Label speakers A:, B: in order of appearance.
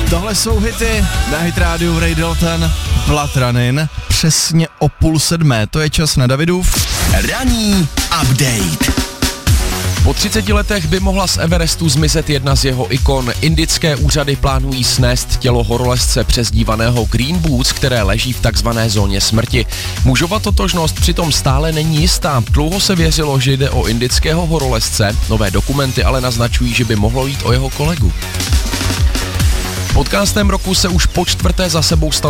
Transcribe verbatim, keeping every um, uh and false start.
A: Tohle jsou hity na Hit Radio Ray Dalton, Blood Running, přesně o půl sedmé, to je čas na Davidův ranní update.
B: Po třiceti letech by mohla z Everestu zmizet jedna z jeho ikon. Indické úřady plánují snést tělo horolezce přezdívaného Green Boots, které leží v takzvané zóně smrti. Mužova totožnost přitom stále není jistá. Dlouho se věřilo, že jde o indického horolezce, nové dokumenty ale naznačují, že by mohlo jít o jeho kolegu. Podcastem roku se už po čtvrté za sebou stal